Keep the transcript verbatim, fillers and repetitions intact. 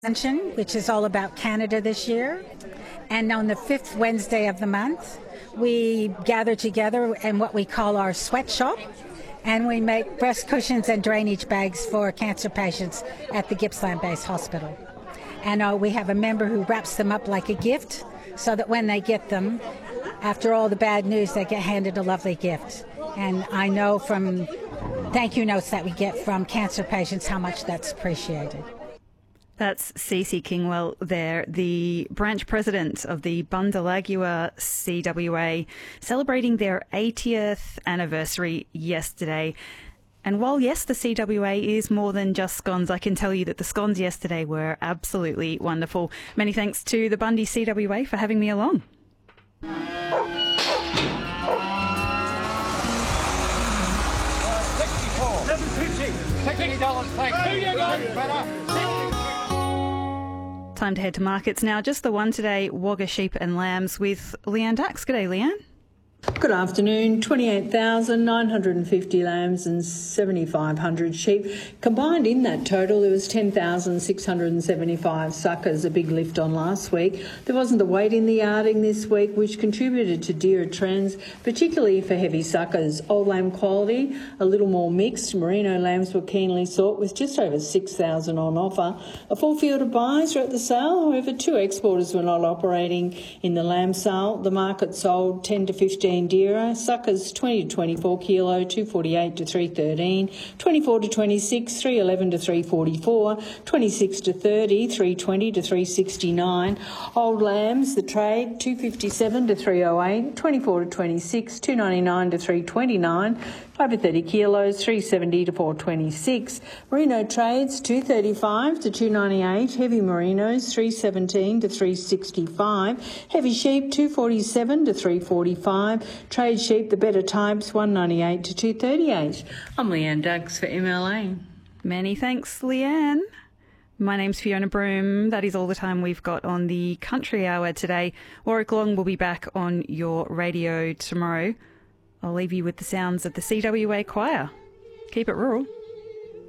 Convention, which is all about Canada this year. And on the fifth Wednesday of the month, we gather together in what we call our sweatshop, and we make breast cushions and drainage bags for cancer patients at the Gippsland Base Hospital. And uh, we have a member who wraps them up like a gift so that when they get them, after all the bad news, they get handed a lovely gift. And I know from thank you notes that we get from cancer patients how much that's appreciated. That's Cece Kingwell there, the branch president of the Bundalagua C W A, celebrating their eightieth anniversary yesterday. And while, yes, the C W A is more than just scones, I can tell you that the scones yesterday were absolutely wonderful. Many thanks to the Bundy C W A for having me along. seven fifty, sixty dollars thanks. There you go. Better. Time to head to markets now. Just the one today, Wagga sheep and lambs with Leanne Dax. G'day, Leanne. Good afternoon. twenty-eight thousand nine hundred fifty lambs and seven thousand five hundred sheep. Combined in that total, there was ten thousand six hundred seventy-five suckers, a big lift on last week. There wasn't the weight in the yarding this week, which contributed to dearer trends, particularly for heavy suckers. Old lamb quality, a little more mixed. Merino lambs were keenly sought with just over six thousand on offer. A full field of buyers were at the sale. However, two exporters were not operating in the lamb sale. The market sold ten to fifteen dearer. Suckers twenty to twenty-four kilo, two forty-eight to three thirteen, twenty-four to twenty-six, three eleven to three forty-four, twenty-six to thirty, three twenty to three sixty-nine. Old lambs, the trade, two fifty-seven to three oh eight, twenty-four to twenty-six, two ninety-nine to three twenty-nine, over thirty kilos, three seventy to four twenty-six. Merino trades, two thirty-five to two ninety-eight. Heavy merinos, three seventeen to three sixty-five. Heavy sheep, two forty-seven to three forty-five. Trade sheep, the better types, one ninety-eight to two thirty-eight. I'm Leanne Duggs for M L A. Many thanks, Leanne. My name's Fiona Broome. That is all the time we've got on the Country Hour today. Warwick Long will be back on your radio tomorrow. I'll leave you with the sounds of the C W A Choir. Keep it rural.